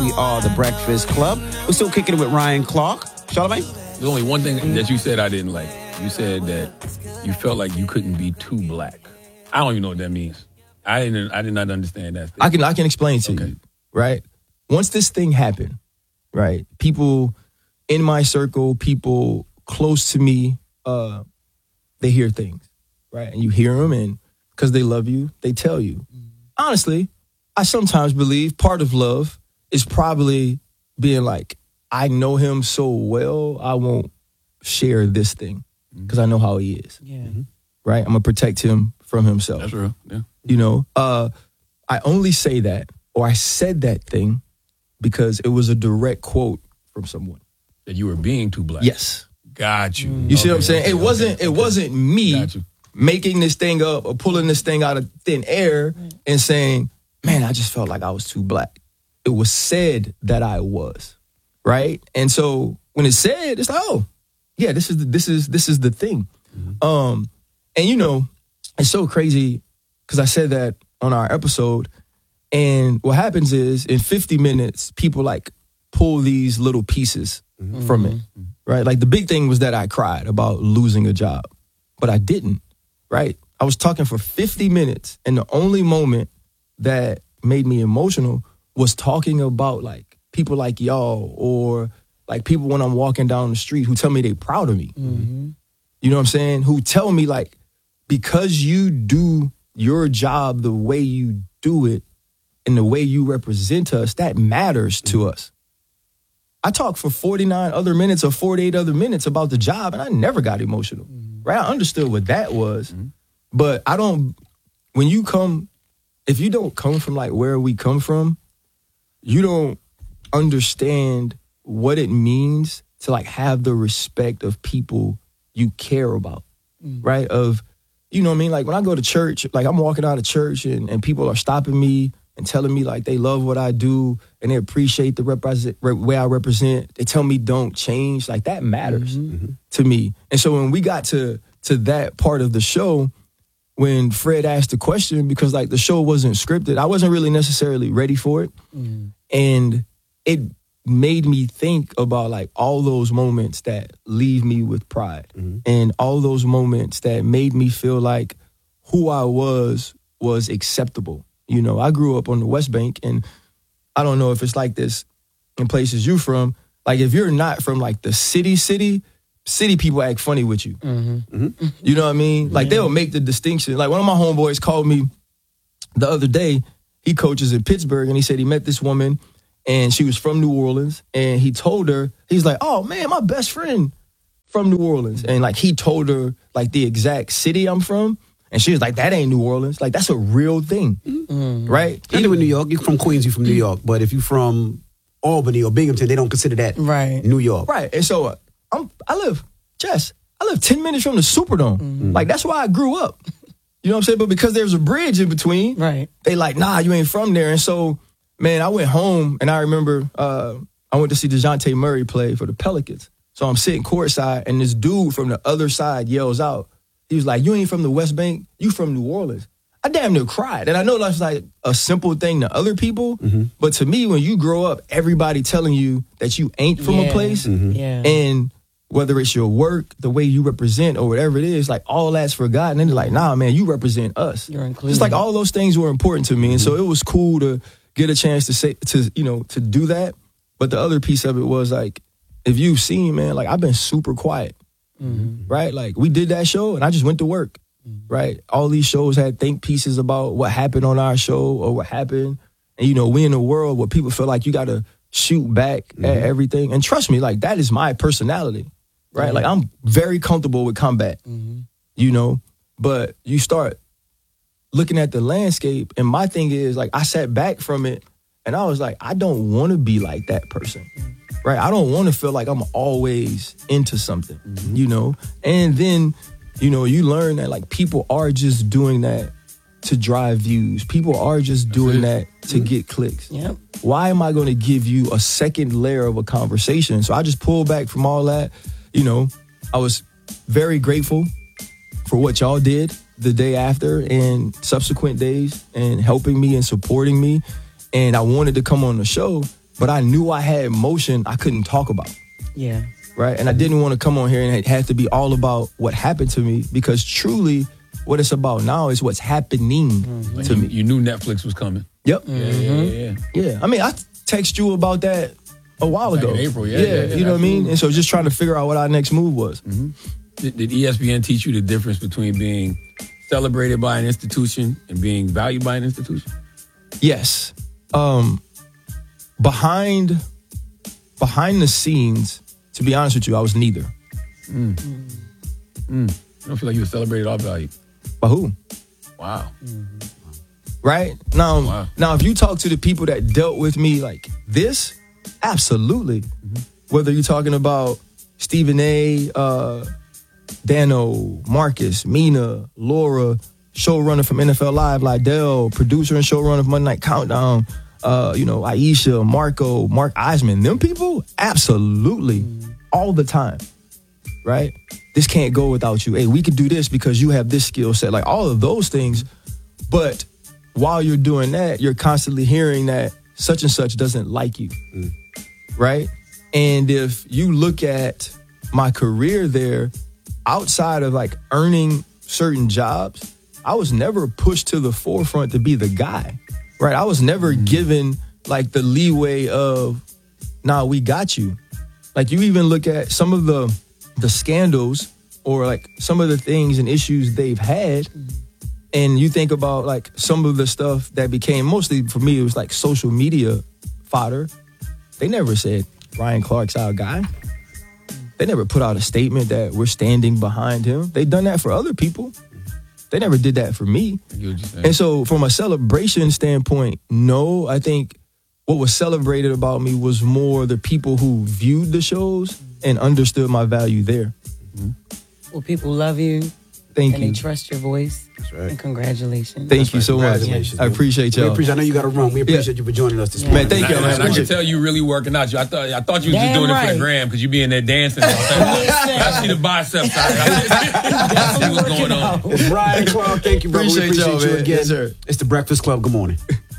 We are the Breakfast Club. We're still kicking it with Ryan Clark. Charlamagne? There's only one thing that you said I didn't like. You said that you felt like you couldn't be too black. I don't even know what that means. I did not understand that. I can explain to you, right? Once this thing happened, right, people in my circle, people close to me, they hear things, right? And you hear them, and because they love you, they tell you. Honestly, I sometimes believe part of love is probably being like, I know him so well, I won't share this thing because I know how he is. Yeah. Right? I'm going to protect him from himself. That's real, yeah. You know, I only say that, or I said that thing because it was a direct quote from someone. That you were being too black. Yes. Got you. You see what I'm saying? It wasn't me making this thing up or pulling this thing out of thin air and saying, man, I just felt like I was too black. It was said that I was, right? And so when it's said, it's like, oh, yeah, this is the thing. And you know, it's so crazy because I said that on our episode, and what happens is in 50 minutes, people like pull these little pieces from it, right? Like the big thing was that I cried about losing a job, but I didn't, right? I was talking for 50 minutes, and the only moment that made me emotional was talking about like people like y'all or like people when I'm walking down the street who tell me they proud of me. You know what I'm saying? Who tell me like, because you do your job the way you do it and the way you represent us, that matters to us. I talked for 49 other minutes or 48 other minutes about the job, and I never got emotional, right? I understood what that was, but if you don't come from like where we come from, you don't understand what it means to like have the respect of people you care about, right? Of, you know what I mean? Like when I go to church, like I'm walking out of church and people are stopping me and telling me like they love what I do and they appreciate the way I represent. They tell me don't change. Like that matters to me. And so when we got to that part of the show, when Fred asked the question, because like the show wasn't scripted, I wasn't really necessarily ready for it. And it made me think about like all those moments that leave me with pride and all those moments that made me feel like who I was acceptable. You know, I grew up on the West Bank, and I don't know if it's like this in places you from. Like if you're not from like the city people act funny with you. You know what I mean? Like they'll make the distinction. Like one of my homeboys called me the other day. He coaches in Pittsburgh, and he said he met this woman and she was from New Orleans, and he told her, he's like, oh man, my best friend from New Orleans. And like he told her like the exact city I'm from. And she was like, that ain't New Orleans. Like, that's a real thing, right? I live in New York. You're from Queens, you're from New York. But if you're from Albany or Binghamton, they don't consider that New York. Right. And so I live 10 minutes from the Superdome. Like, that's why I grew up. You know what I'm saying? But because there's a bridge in between, they like, nah, you ain't from there. And so, man, I went home, and I remember I went to see DeJounte Murray play for the Pelicans. So I'm sitting courtside, and this dude from the other side yells out. He was like, you ain't from the West Bank, you from New Orleans. I damn near cried. And I know that's like a simple thing to other people, but to me, when you grow up, everybody telling you that you ain't from a place, and whether it's your work, the way you represent, or whatever it is, like all that's forgotten. And they're like, nah, man, you represent us. You're included. Just like all those things were important to me. And so it was cool to get a chance to do that. But the other piece of it was like, if you've seen, man, like I've been super quiet. Right? Like we did that show and I just went to work, right? All these shows had think pieces about what happened on our show or what happened. And, you know, we in a world where people feel like you got to shoot back at everything. And trust me, like that is my personality, right? Like I'm very comfortable with combat, you know, but you start looking at the landscape. And my thing is like, I sat back from it and I was like, I don't want to be like that person. Right, I don't want to feel like I'm always into something, you know? And then, you know, you learn that like people are just doing that to drive views. People are just doing that to get clicks. Why am I going to give you a second layer of a conversation? So I just pulled back from all that. You know, I was very grateful for what y'all did the day after and subsequent days and helping me and supporting me. And I wanted to come on the show but I knew I had emotion I couldn't talk about. Yeah. Right? And I didn't want to come on here and it had to be all about what happened to me, because truly what it's about now is what's happening to me. You knew Netflix was coming. Yep. Yeah. I mean, I text you about that a while ago. In April, you know what I mean? And so just trying to figure out what our next move was. Did ESPN teach you the difference between being celebrated by an institution and being valued by an institution? Yes. Behind the scenes, to be honest with you, I was neither. You don't feel like you were celebrated or valued? By who? Wow. Right? Now, if you talk to the people that dealt with me like this, absolutely. Whether you're talking about Stephen A., Dano, Marcus, Mina, Laura, showrunner from NFL Live, Lydell, producer and showrunner of Monday Night Countdown, Aisha, Mark Eisman, them people, absolutely, all the time, right? This can't go without you. Hey, we could do this because you have this skill set, like all of those things. But while you're doing that, you're constantly hearing that such and such doesn't like you, right? And if you look at my career there, outside of like earning certain jobs, I was never pushed to the forefront to be the guy, right? I was never given like the leeway of, nah, we got you. Like you even look at some of the scandals or like some of the things and issues they've had, and you think about like some of the stuff that became, mostly for me, it was like social media fodder. They never said Ryan Clark's our guy. They never put out a statement that we're standing behind him. They done that for other people. They never did that for me. And so from a celebration standpoint, no, I think what was celebrated about me was more the people who viewed the shows and understood my value there. Well, people love you. Thank and you. And they trust your voice. That's right. And congratulations. Thank you so much. I appreciate y'all. I know you got to run. We appreciate you for joining us this morning. Man, thank you. I can tell you really working out. I thought you was just doing it for the gram because you be in there dancing. I see the biceps. I see what's going on. It's Ryan Clark. Thank you, brother. Appreciate We appreciate y'all, you man. again. Yes, sir. It's the Breakfast Club. Good morning.